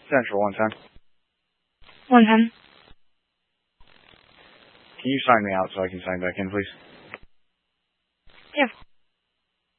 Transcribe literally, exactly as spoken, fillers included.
Central one ten. one ten. Can you sign me out so I can sign back in, please?